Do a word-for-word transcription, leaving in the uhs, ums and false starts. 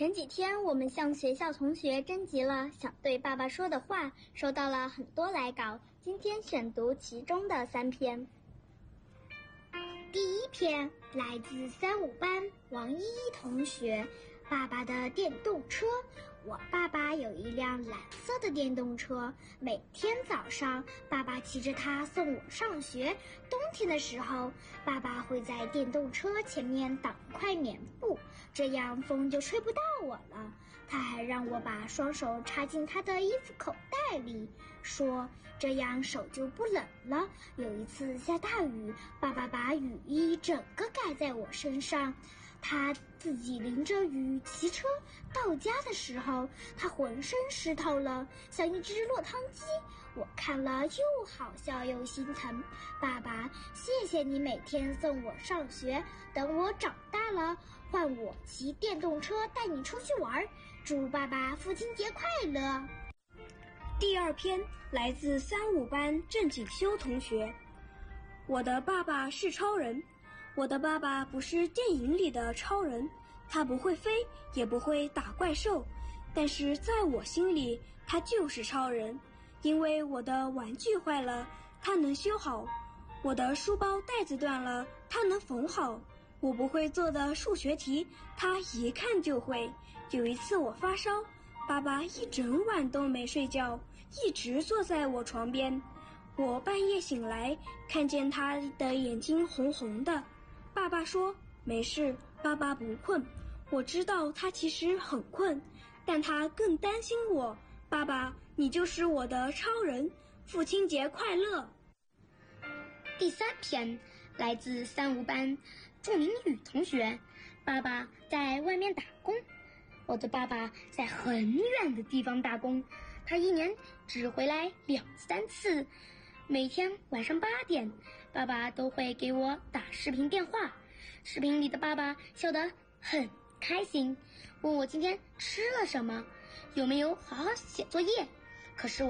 前几天我们向学校同学征集了想对爸爸说的话，收到了很多来稿，今天选读其中的三篇。第一篇来自三五班王依依同学，爸爸的电动车。我爸爸有一辆蓝色的电动车，每天早上爸爸骑着它送我上学。冬天的时候，爸爸会在电动车前面挡一块棉布，这样风就吹不到我了。他还让我把双手插进他的衣服口袋里，说这样手就不冷了。有一次下大雨，爸爸把雨衣整个盖在我身上，他自己淋着雨骑车到家的时候，他浑身湿透了，像一只落汤鸡。我看了又好笑又心疼。爸爸，谢谢你每天送我上学，等我长大了，换我骑电动车带你出去玩。祝爸爸父亲节快乐。 第二篇来自三五班郑锦修同学。我的爸爸是超人。我的爸爸不是电影里的超人，他不会飞，也不会打怪兽，但是在我心里，他就是超人。因为我的玩具坏了，他能修好；我的书包带子断了，他能缝好；我不会做的数学题，他一看就会。有一次我发烧，爸爸一整晚都没睡觉，一直坐在我床边。我半夜醒来，看见他的眼睛红红的。爸爸说没事，爸爸不困。我知道他其实很困，但他更担心我。爸爸，你就是我的超人，父亲节快乐。 第三篇来自三五班祝明宇同学。爸爸在外面打工。我的爸爸在很远的地方打工，他一年只回来两三次。每天晚上八点，爸爸都会给我打视频电话。视频里的爸爸笑得很开心，问我今天吃了什么，有没有好好写作业。可是我